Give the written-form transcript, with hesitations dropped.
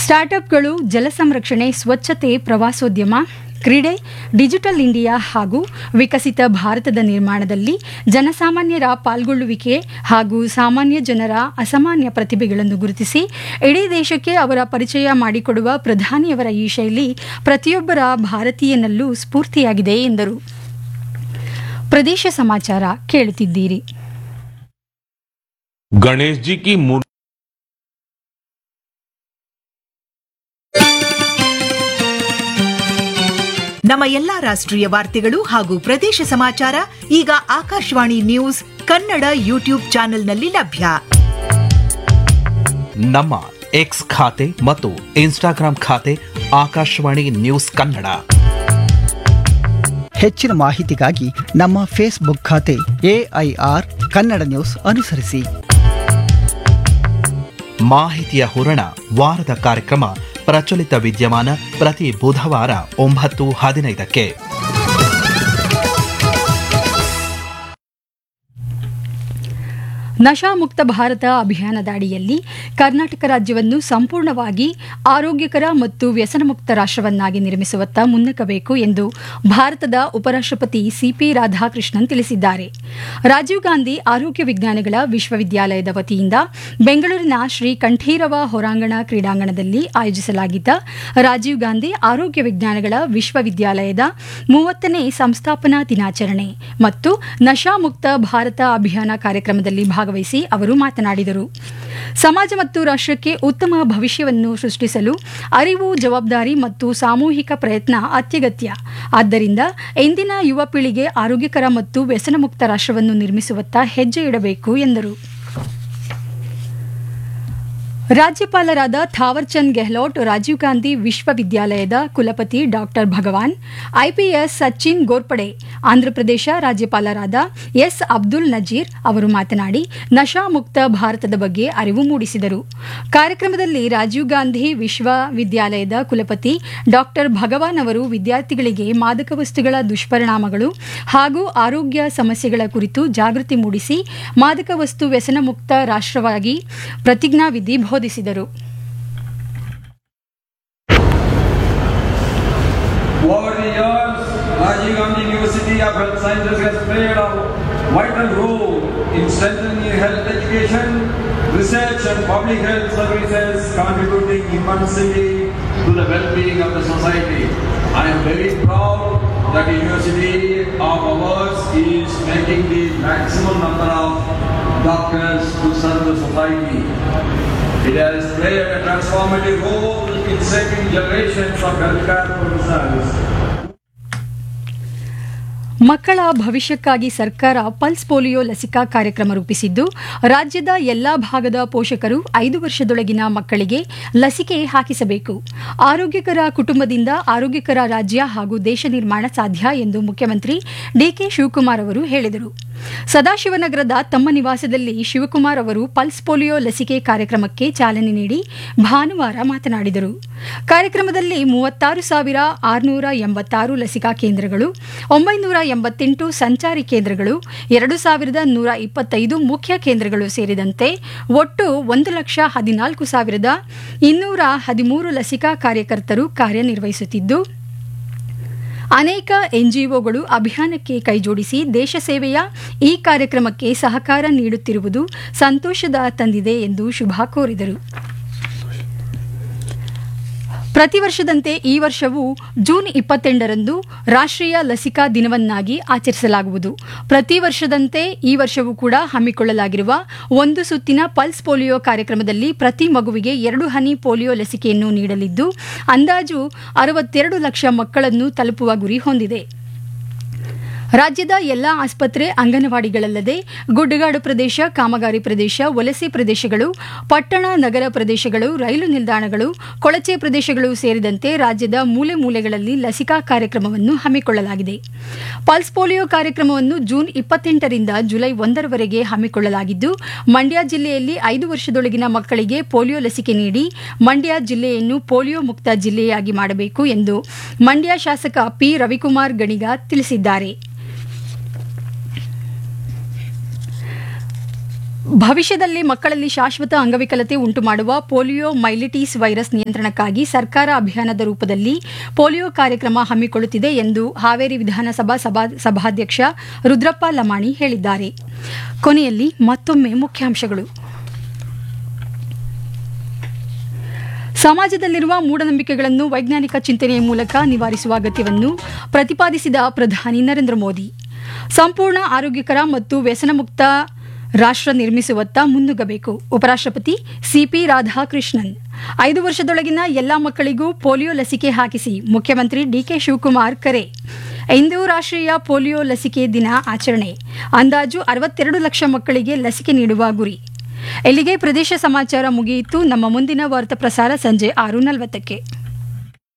ಸ್ಟಾರ್ಟ್ಅಪ್ಗಳು, ಜಲ ಸಂರಕ್ಷಣೆ, ಸ್ವಚ್ಛತೆ, ಪ್ರವಾಸೋದ್ಯಮ, ಕ್ರೀಡೆ, ಡಿಜಿಟಲ್ ಇಂಡಿಯಾ ಹಾಗೂ ವಿಕಸಿತ ಭಾರತದ ನಿರ್ಮಾಣದಲ್ಲಿ ಜನಸಾಮಾನ್ಯರ ಪಾಲ್ಗೊಳ್ಳುವಿಕೆ ಹಾಗೂ ಸಾಮಾನ್ಯ ಜನರ ಅಸಾಮಾನ್ಯ ಪ್ರತಿಭೆಗಳನ್ನು ಗುರುತಿಸಿ ಇಡೀ ದೇಶಕ್ಕೆ ಅವರ ಪರಿಚಯ ಮಾಡಿಕೊಡುವ ಪ್ರಧಾನಿಯವರ ಈ ಶೈಲಿ ಪ್ರತಿಯೊಬ್ಬರ ಭಾರತೀಯನಲ್ಲೂ ಸ್ಫೂರ್ತಿಯಾಗಿದೆ ಎಂದರು. ಪ್ರದೇಶ ಸಮಾಚಾರ ಕೇಳುತ್ತಿದ್ದೀರಿ. गणेश जी की मूर्ति ನಮ್ಮ ಎಲ್ಲಾ ರಾಷ್ಟ್ರೀಯ ವಾರ್ತೆಗಳು ಹಾಗೂ ಪ್ರದೇಶ ಸಮಾಚಾರ ಈಗ ಆಕಾಶವಾಣಿ ನ್ಯೂಸ್ ಕನ್ನಡ ಯೂಟ್ಯೂಬ್ ಚಾನೆಲ್ನಲ್ಲಿ ಲಭ್ಯ. ನಮ್ಮ ಎಕ್ಸ್ ಖಾತೆ ಮತ್ತು ಇನ್ಸ್ಟಾಗ್ರಾಂ ಖಾತೆ ಆಕಾಶವಾಣಿ ನ್ಯೂಸ್ ಕನ್ನಡ. ಹೆಚ್ಚಿನ ಮಾಹಿತಿಗಾಗಿ ನಮ್ಮ ಫೇಸ್ಬುಕ್ ಖಾತೆ AIR ಕನ್ನಡ ನ್ಯೂಸ್ ಅನುಸರಿಸಿ. ಮಾಹಿತಿಯ ಹೂರಣ ವಾರದ ಕಾರ್ಯಕ್ರಮ ಪ್ರಚಲಿತ ವಿದ್ಯಮಾನ ಪ್ರತಿ ಬುಧವಾರ 9:15ಕ್ಕೆ. ನಶಾಮುಕ್ತ ಭಾರತ ಅಭಿಯಾನದ ಅಡಿಯಲ್ಲಿ ಕರ್ನಾಟಕ ರಾಜ್ಯವನ್ನು ಸಂಪೂರ್ಣವಾಗಿ ಆರೋಗ್ಯಕರ ಮತ್ತು ವ್ಯಸನಮುಕ್ತ ರಾಷ್ಟ್ರವನ್ನಾಗಿ ನಿರ್ಮಿಸುವತ್ತ ಮುನ್ನಕ್ಕಬೇಕು ಎಂದು ಭಾರತದ ಉಪರಾಷ್ಟ್ರಪತಿ CP ರಾಧಾಕೃಷ್ಣನ್ ತಿಳಿಸಿದ್ದಾರೆ. ರಾಜೀವ್ ಗಾಂಧಿ ಆರೋಗ್ಯ ವಿಜ್ಞಾನಗಳ ವಿಶ್ವವಿದ್ಯಾಲಯದ ವತಿಯಿಂದ ಬೆಂಗಳೂರಿನ ಶ್ರೀ ಕಂಠೀರವ ಹೊರಾಂಗಣ ಕ್ರೀಡಾಂಗಣದಲ್ಲಿ ಆಯೋಜಿಸಲಾಗಿದ್ದ ರಾಜೀವ್ ಗಾಂಧಿ ಆರೋಗ್ಯ ವಿಜ್ಞಾನಗಳ ವಿಶ್ವವಿದ್ಯಾಲಯದ 30ನೇ ಸಂಸ್ಥಾಪನಾ ದಿನಾಚರಣೆ ಮತ್ತು ನಶಾಮುಕ್ತ ಭಾರತ ಅಭಿಯಾನ ಕಾರ್ಯಕ್ರಮದಲ್ಲಿ ಭಾಗವಹಿಸಿ ಅವರು ಮಾತನಾಡಿದರು. ಸಮಾಜ ಮತ್ತು ರಾಷ್ಟ್ರಕ್ಕೆ ಉತ್ತಮ ಭವಿಷ್ಯವನ್ನು ಸೃಷ್ಟಿಸಲು ಅರಿವು, ಜವಾಬ್ದಾರಿ ಮತ್ತು ಸಾಮೂಹಿಕ ಪ್ರಯತ್ನ ಅತ್ಯಗತ್ಯ. ಆದ್ದರಿಂದ ಇಂದಿನ ಯುವ ಪೀಳಿಗೆ ಆರೋಗ್ಯಕರ ಮತ್ತು ವ್ಯಸನಮುಕ್ತ ರಾಷ್ಟ್ರವನ್ನು ನಿರ್ಮಿಸುವತ್ತ ಹೆಜ್ಜೆ ಇಡಬೇಕು ಎಂದರು. ರಾಜ್ಯಪಾಲರಾದ ಥಾವರ್ಚಂದ್ ಗೆಹ್ಲೋಟ್, ರಾಜೀವ್ ಗಾಂಧಿ ವಿಶ್ವವಿದ್ಯಾಲಯದ ಕುಲಪತಿ ಡಾ ಭಗವಾನ್, IPS ಸಚಿನ್ ಗೋರ್ಪಡೆ, ಆಂಧ್ರಪ್ರದೇಶ ರಾಜ್ಯಪಾಲರಾದ S ಅಬ್ದುಲ್ ನಜೀರ್ ಅವರು ಮಾತನಾಡಿ ನಶಾಮುಕ್ತ ಭಾರತದ ಬಗ್ಗೆ ಅರಿವು ಮೂಡಿಸಿದರು. ಕಾರ್ಯಕ್ರಮದಲ್ಲಿ ರಾಜೀವ್ ಗಾಂಧಿ ವಿಶ್ವವಿದ್ಯಾಲಯದ ಕುಲಪತಿ ಡಾ ಭಗವಾನ್ ಅವರು ವಿದ್ಯಾರ್ಥಿಗಳಿಗೆ ಮಾದಕ ವಸ್ತುಗಳ ದುಷ್ಪರಿಣಾಮಗಳು ಹಾಗೂ ಆರೋಗ್ಯ ಸಮಸ್ಯೆಗಳ ಕುರಿತು ಜಾಗೃತಿ ಮೂಡಿಸಿ ಮಾದಕ ವಸ್ತು ವ್ಯಸನಮುಕ್ತ ರಾಷ್ಟ್ರವಾಗಿ ಪ್ರತಿಜ್ಞಾವಿಧಿ ಬೋಧಿಸಿದರು. Over the years, Rajiv Gandhi University of Health Sciences has played a vital role in strengthening health education, research and public health services, contributing immensely to the well-being of the society. I am very proud that the university of ours is making the maximum number of doctors to serve the society. It has played a transformative role in saving generations of healthcare professionals. ಮಕ್ಕಳ ಭವಿಷ್ಯಕ್ಕಾಗಿ ಸರ್ಕಾರ pulse polio ಲಸಿಕಾ ಕಾರ್ಯಕ್ರಮ ರೂಪಿಸಿದ್ದು, ರಾಜ್ಯದ ಎಲ್ಲಾ ಭಾಗದ ಪೋಷಕರು 5 ವರ್ಷದೊಳಗಿನ ಮಕ್ಕಳಿಗೆ ಲಸಿಕೆ ಹಾಕಿಸಬೇಕು. ಆರೋಗ್ಯಕರ ಕುಟುಂಬದಿಂದ ಆರೋಗ್ಯಕರ ರಾಜ್ಯ ಹಾಗೂ ದೇಶ ನಿರ್ಮಾಣ ಸಾಧ್ಯ ಎಂದು ಮುಖ್ಯಮಂತ್ರಿ DK ಶಿವಕುಮಾರ್ ಅವರು ಹೇಳಿದರು. ಸದಾಶಿವನಗರದ ತಮ್ಮ ನಿವಾಸದಲ್ಲಿ ಶಿವಕುಮಾರ್ ಅವರು ಪಲ್ಸ್ ಪೋಲಿಯೋ ಲಸಿಕೆ ಕಾರ್ಯಕ್ರಮಕ್ಕೆ ಚಾಲನೆ ನೀಡಿ ಭಾನುವಾರ ಮಾತನಾಡಿದರು. ಕಾರ್ಯಕ್ರಮದಲ್ಲಿ 36,686 ಲಸಿಕಾ ಕೇಂದ್ರಗಳು, 988 ಸಂಚಾರಿ ಕೇಂದ್ರಗಳು, 2,125 ಮುಖ್ಯ ಕೇಂದ್ರಗಳು ಸೇರಿದಂತೆ ಒಟ್ಟು 1,14,213 ಲಸಿಕಾ ಕಾರ್ಯಕರ್ತರು ಕಾರ್ಯನಿರ್ವಹಿಸುತ್ತಿದ್ದು, ಅನೇಕ NGOಗಳು ಅಭಿಯಾನಕ್ಕೆ ಕೈಜೋಡಿಸಿ ದೇಶ ಸೇವೆಯ ಈ ಕಾರ್ಯಕ್ರಮಕ್ಕೆ ಸಹಕಾರ ನೀಡುತ್ತಿರುವುದು ಸಂತೋಷದ ತಂದಿದೆ ಎಂದು ಶುಭ ಕೋರಿದರು. ಪ್ರತಿ ವರ್ಷದಂತೆ ಈ ವರ್ಷವೂ ಜೂನ್ 22ರಂದು ರಾಷ್ಟ್ರೀಯ ಲಸಿಕಾ ದಿನವನ್ನಾಗಿ ಆಚರಿಸಲಾಗುವುದು. ಪ್ರತಿ ವರ್ಷದಂತೆ ಈ ವರ್ಷವೂ ಕೂಡ ಹಮ್ಮಿಕೊಳ್ಳಲಾಗಿರುವ ಒಂದು ಸುತ್ತಿನ ಪಲ್ಸ್ ಪೋಲಿಯೋ ಕಾರ್ಯಕ್ರಮದಲ್ಲಿ ಪ್ರತಿ ಮಗುವಿಗೆ 2 ಹನಿ ಪೋಲಿಯೋ ಲಸಿಕೆಯನ್ನು ನೀಡಲಿದ್ದು, ಅಂದಾಜು 62 ಲಕ್ಷ ಮಕ್ಕಳನ್ನು ತಲುಪುವ ಗುರಿ ಹೊಂದಿದೆ. ರಾಜ್ಯದ ಎಲ್ಲಾ ಆಸ್ಪತ್ರೆ, ಅಂಗನವಾಡಿಗಳಲ್ಲದೆ ಗುಡ್ಡಗಾಡು ಪ್ರದೇಶ, ಕಾಮಗಾರಿ ಪ್ರದೇಶ, ವಲಸೆ ಪ್ರದೇಶಗಳು, ಪಟ್ಟಣ ನಗರ ಪ್ರದೇಶಗಳು, ರೈಲು ನಿಲ್ದಾಣಗಳು, ಕೊಳಚೆ ಪ್ರದೇಶಗಳು ಸೇರಿದಂತೆ ರಾಜ್ಯದ ಮೂಲೆ ಮೂಲೆಗಳಲ್ಲಿ ಲಸಿಕಾ ಕಾರ್ಯಕ್ರಮವನ್ನು ಹಮ್ಮಿಕೊಳ್ಳಲಾಗಿದೆ. ಪಲ್ಸ್ ಪೋಲಿಯೋ ಕಾರ್ಯಕ್ರಮವನ್ನು ಜೂನ್ 28ರಿಂದ ಜುಲೈ 1ರವರೆಗೆ ಹಮ್ಮಿಕೊಳ್ಳಲಾಗಿದ್ದು, ಮಂಡ್ಯ ಜಿಲ್ಲೆಯಲ್ಲಿ 5 ವರ್ಷದೊಳಗಿನ ಮಕ್ಕಳಿಗೆ ಪೋಲಿಯೋ ಲಸಿಕೆ ನೀಡಿ ಮಂಡ್ಯ ಜಿಲ್ಲೆಯನ್ನು ಪೋಲಿಯೋ ಮುಕ್ತ ಜಿಲ್ಲೆಯಾಗಿ ಮಾಡಬೇಕು ಎಂದು ಮಂಡ್ಯ ಶಾಸಕ P. ರವಿಕುಮಾರ್ ಗಣಿಗ ತಿಳಿಸಿದ್ದಾರೆ. ಭವಿಷ್ಯದಲ್ಲಿ ಮಕ್ಕಳಲ್ಲಿ ಶಾಶ್ವತ ಅಂಗವಿಕಲತೆ ಉಂಟುಮಾಡುವ ಪೋಲಿಯೋ ಮೈಲಿಟೀಸ್ ವೈರಸ್ ನಿಯಂತ್ರಣಕ್ಕಾಗಿ ಸರ್ಕಾರ ಅಭಿಯಾನದ ರೂಪದಲ್ಲಿ ಪೋಲಿಯೋ ಕಾರ್ಯಕ್ರಮ ಹಮ್ಮಿಕೊಳ್ಳುತ್ತಿದೆ ಎಂದು ಹಾವೇರಿ ವಿಧಾನಸಭಾ ಸಭಾಧ್ಯಕ್ಷ ರುದ್ರಪ್ಪ ಲಮಾಣಿ ಹೇಳಿದ್ದಾರೆ. ಕೊನೆಯಲ್ಲಿ ಮತ್ತೊಮ್ಮೆ ಮುಖ್ಯಾಂಶಗಳು. ಸಮಾಜದಲ್ಲಿರುವ ಮೂಢನಂಬಿಕೆಗಳನ್ನು ವೈಜ್ಞಾನಿಕ ಚಿಂತನೆಯ ಮೂಲಕ ನಿವಾರಿಸುವ ಅಗತ್ಯವನ್ನು ಪ್ರತಿಪಾದಿಸಿದ ಪ್ರಧಾನಿ ನರೇಂದ್ರ ಮೋದಿ. ಸಂಪೂರ್ಣ ಆರೋಗ್ಯಕರ ಮತ್ತು ವ್ಯಸನಮುಕ್ತ ರಾಷ್ಟ್ರ ನಿರ್ಮಿಸುವತ್ತ ಮುನ್ನುಗ್ಗಬೇಕು. ಉಪರಾಷ್ಟ್ರಪತಿ ಸಿಪಿ ರಾಧಾಕೃಷ್ಣನ್. 5 ವರ್ಷದೊಳಗಿನ ಎಲ್ಲಾ ಮಕ್ಕಳಿಗೂ ಪೋಲಿಯೋ ಲಸಿಕೆ ಹಾಕಿಸಿ ಮುಖ್ಯಮಂತ್ರಿ ಡಿಕೆ ಶಿವಕುಮಾರ್ ಕರೆ. ಇಂದು ರಾಷ್ಟ್ರೀಯ ಪೋಲಿಯೋ ಲಸಿಕೆ ದಿನ ಆಚರಣೆ. ಅಂದಾಜು 62 ಲಕ್ಷ ಮಕ್ಕಳಿಗೆ ಲಸಿಕೆ ನೀಡುವ ಗುರಿ. ಇಲ್ಲಿಗೆ ಪ್ರದೇಶ ಸಮಾಚಾರ ಮುಗಿಯಿತು. ನಮ್ಮ ಮುಂದಿನ ವಾರ್ತಾ ಪ್ರಸಾರ ಸಂಜೆ 6:40ಕ್ಕೆ.